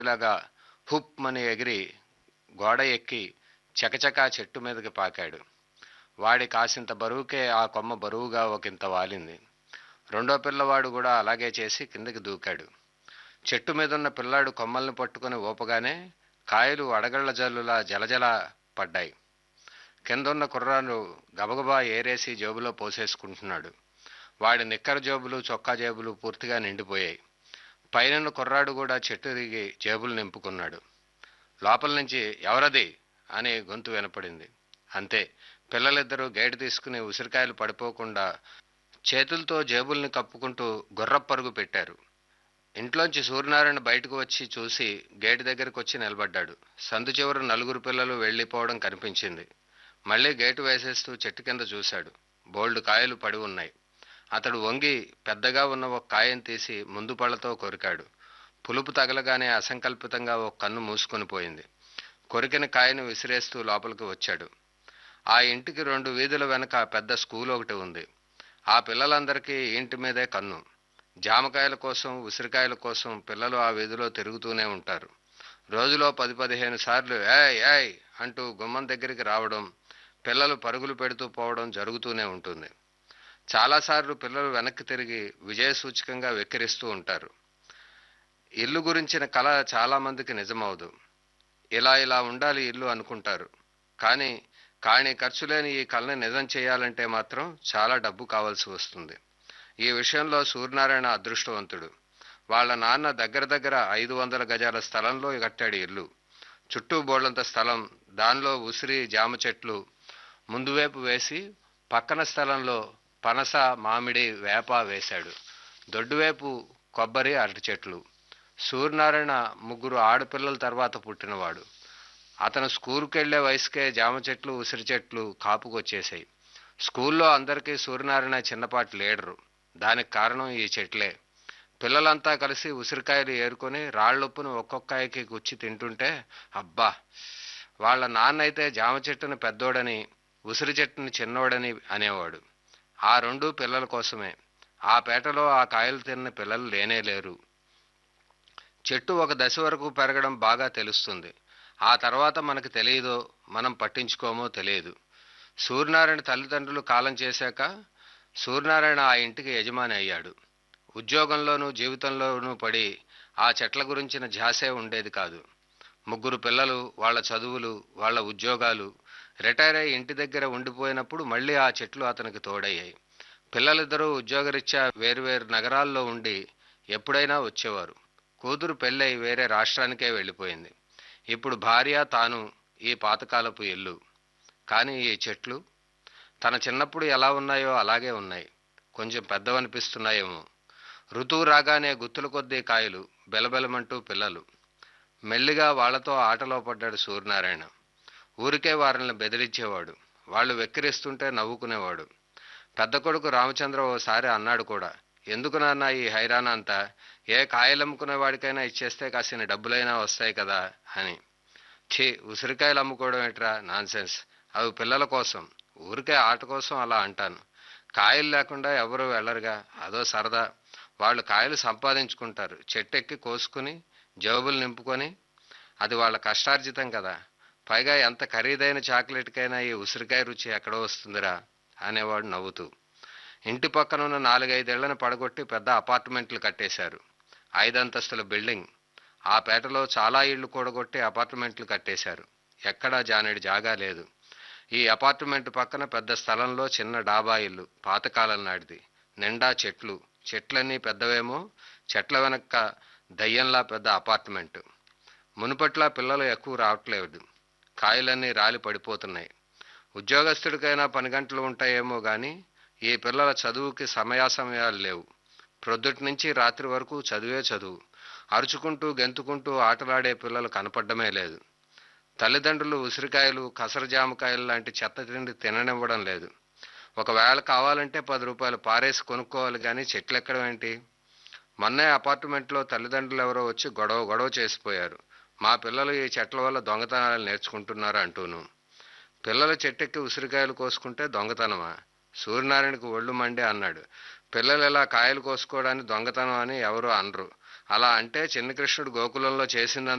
ఇలాగా హుప్‌మని ఎగిరి గోడ ఎక్కి చకచకా చెట్టు మీదకి పాకాడు. వాడి కాసింత బరువుకే ఆ కొమ్మ బరువుగా ఒకింత వాలింది. రెండో పిల్లవాడు కూడా అలాగే చేసి కిందకి దూకాడు. చెట్టు మీదున్న పిల్లాడు కొమ్మల్ని పట్టుకుని ఊపగానే కాయలు అడగళ్ల జల్లులా జలజల పడ్డాయి. కిందున్న కుర్రాడు గబగబా ఏరేసి జేబులో పోసేసుకుంటున్నాడు. వాడి నిక్కర జేబులు, చొక్కా జేబులు పూర్తిగా నిండిపోయాయి. పైనున్న కుర్రాడు కూడా చెట్టు దిగి జేబులు నింపుకున్నాడు. లోపల నుంచి ఎవరది అని గొంతు వినపడింది. అంతే, పిల్లలిద్దరూ గేటు తీసుకుని ఉసిరికాయలు పడిపోకుండా చేతులతో జేబుల్ని కప్పుకుంటూ గుర్రపరుగు పెట్టారు. ఇంట్లోంచి సూర్యనారాయణ బయటకు వచ్చి చూసి గేటు దగ్గరకు వచ్చి నిలబడ్డాడు. సందు చివర నలుగురు పిల్లలు వెళ్లిపోవడం కనిపించింది. మళ్లీ గేటు వేసేస్తూ చెట్టు కింద చూశాడు. బోల్డు కాయలు పడి ఉన్నాయి. అతడు వంగి పెద్దగా ఉన్న ఒక కాయను తీసి ముందు పళ్లతో కొరికాడు. పులుపు తగలగానే అసంకల్పితంగా ఒక కన్ను మూసుకొని పోయింది. కొరికిన కాయను విసిరేస్తూ లోపలికి వచ్చాడు. ఆ ఇంటికి 2 వీధుల వెనక పెద్ద స్కూల్ ఒకటి ఉంది. ఆ పిల్లలందరికీ ఇంటి మీదే కన్ను. జామకాయల కోసం, ఉసిరికాయల కోసం పిల్లలు ఆ వీధిలో తిరుగుతూనే ఉంటారు. రోజులో 10-15 సార్లు ఏయ్ ఏయ్ అంటూ గుమ్మం దగ్గరికి రావడం, పిల్లలు పరుగులు పెడుతూ పోవడం జరుగుతూనే ఉంటుంది. చాలాసార్లు పిల్లలు వెనక్కి తిరిగి విజయసూచకంగా వెక్కిరిస్తూ ఉంటారు. ఇల్లు గురించిన కల చాలా మందికి నిజమవదు. ఇలా ఇలా ఉండాలి ఇల్లు అనుకుంటారు. కానీ ఖర్చు లేని ఈ కళని నిజం చేయాలంటే మాత్రం చాలా డబ్బు కావాల్సి వస్తుంది. ఈ విషయంలో సూర్యనారాయణ అదృష్టవంతుడు. వాళ్ళ నాన్న దగ్గర 500 గజాల స్థలంలో కట్టాడు ఇల్లు. చుట్టూ బోళ్లంత స్థలం, దానిలో ఉసిరి, జామ చెట్లు ముందువైపు వేసి పక్కన స్థలంలో పనస, మామిడి, వేప వేశాడు. దొడ్డువైపు కొబ్బరి, అరటి చెట్లు. సూర్యనారాయణ 3 ఆడపిల్లల తర్వాత పుట్టినవాడు. అతను స్కూల్కి వెళ్లే వయసుకే జామ చెట్లు, ఉసిరి చెట్లు కాపుకొచ్చేశాయి. స్కూల్లో అందరికీ సూర్యనారాయణ చిన్నపాటి లీడరు. దానికి కారణం ఈ చెట్లే. పిల్లలంతా కలిసి ఉసిరికాయలు ఏరుకొని రాళ్లొప్పున ఒక్కొక్కాయకి గుచ్చి తింటుంటే అబ్బా, వాళ్ళ నాన్నైతే జామ చెట్టుని పెద్దోడని, ఉసిరి చెట్టుని చిన్నోడని అనేవాడు. ఆ 2 పిల్లల కోసమే. ఆ పేటలో ఆ కాయలు తిన్న పిల్లలు లేనేలేరు. చెట్టు ఒక దశ వరకు పెరగడం బాగా తెలుస్తుంది. ఆ తర్వాత మనకు తెలియదో, మనం పట్టించుకోమో తెలియదు. సూర్యనారాయణ తల్లిదండ్రులు కాలం చేశాక సూర్యనారాయణ ఆ ఇంటికి యజమాని అయ్యాడు. ఉద్యోగంలోనూ జీవితంలోనూ పడి ఆ చెట్ల గురించిన ధ్యాసే ఉండేది కాదు. 3 పిల్లలు, వాళ్ళ చదువులు, వాళ్ళ ఉద్యోగాలు, రిటైర్ అయి ఇంటి దగ్గర ఉండిపోయినప్పుడు మళ్ళీ ఆ చెట్లు అతనికి తోడయ్యాయి. పిల్లలిద్దరూ ఉద్యోగరీత్యా వేరువేరు నగరాల్లో ఉండి ఎప్పుడైనా వచ్చేవారు. కూతురు పెళ్ళై వేరే రాష్ట్రానికే వెళ్ళిపోయింది. ఇప్పుడు భార్య, తాను ఈ పాతకాలపు ఇల్లు. కానీ ఈ చెట్లు తన చిన్నప్పుడు ఎలా ఉన్నాయో అలాగే ఉన్నాయి. కొంచెం పెద్దవనిపిస్తున్నాయేమో. ఋతువు రాగానే గుత్తుల కొద్దీ కాయలు, బెలబెలమంటూ పిల్లలు. మెల్లిగా వాళ్లతో ఆటలో పడ్డాడు సూర్యనారాయణ. ఊరికే వారిని బెదిరించేవాడు. వాళ్ళు వెక్కిరిస్తుంటే నవ్వుకునేవాడు. పెద్ద కొడుకు రామచంద్ర ఓసారి అన్నాడు కూడా, ఎందుకు నాన్న ఈ హైరాణ అంతా? ఏ కాయలమ్ముకునే వాడికైనా ఇచ్చేస్తే కాసిన డబ్బులైనా వస్తాయి కదా అని. ఛీ, ఉసిరికాయలు అమ్ముకోవడం ఏట్రా, నాన్సెన్స్. అవి పిల్లల కోసం, ఊరికే ఆట కోసం అలా అంటాను. కాయలు లేకుండా ఎవరూ వెళ్ళరుగా, అదో సరదా. వాళ్ళు కాయలు సంపాదించుకుంటారు, చెట్టెక్కి కోసుకుని జేబులు నింపుకొని. అది వాళ్ళ కష్టార్జితం కదా. పైగా ఎంత ఖరీదైన చాక్లెట్కైనా ఈ ఉసిరికాయ రుచి ఎక్కడో వస్తుందిరా అనేవాడు నవ్వుతూ. ఇంటి పక్కనున్న 4-5 ఇళ్లను పడగొట్టి పెద్ద అపార్ట్మెంట్లు కట్టేశారు. 5 అంతస్తుల బిల్డింగ్. ఆ పేటలో చాలా ఇళ్లు కూడగొట్టి అపార్ట్మెంట్లు కట్టేశారు. ఎక్కడా జానేడు జాగా లేదు. ఈ అపార్ట్మెంట్ పక్కన పెద్ద స్థలంలో చిన్న డాబా ఇల్లు, పాతకాలం నాటిది. నిండా చెట్లు. చెట్లన్నీ పెద్దవేమో, చెట్ల వెనక దయ్యంలా పెద్ద అపార్ట్మెంటు. మునుపట్లా పిల్లలు ఎక్కువ రావట్లేదు. కాయలన్నీ రాలి పడిపోతున్నాయి. ఉద్యోగస్తుడికైనా పని గంటలు ఉంటాయేమో గాని ఈ పిల్లల చదువుకి సమయాలు లేవు. ప్రొద్దుటి నుంచి రాత్రి వరకు చదువే చదువు. అరుచుకుంటూ గెంతుకుంటూ ఆటలాడే పిల్లలు కనపడ్డమే లేదు. తల్లిదండ్రులు ఉసిరికాయలు, కసర జామకాయలు లాంటి చెత్త తిండి తిననివ్వడం లేదు. ఒకవేళ కావాలంటే 10 రూపాయలు పారేసి కొనుక్కోవాలి కానీ చెట్లెక్కడం ఏంటి? మొన్నే అపార్ట్మెంట్లో తల్లిదండ్రులు ఎవరో వచ్చి గొడవ చేసిపోయారు. మా పిల్లలు ఈ చెట్ల వల్ల దొంగతనాలు నేర్చుకుంటున్నారు అంటూను. పిల్లలు చెట్టెక్కి ఉసిరికాయలు కోసుకుంటే దొంగతనమా? సూర్యనారాయణకు ఒళ్ళు మండే అన్నాడు. పిల్లలు ఇలా కాయలు కోసుకోవడాన్ని దొంగతనం అని ఎవరు అనరు. అలా అంటే చిన్న కృష్ణుడు గోకులంలో చేసిందంతా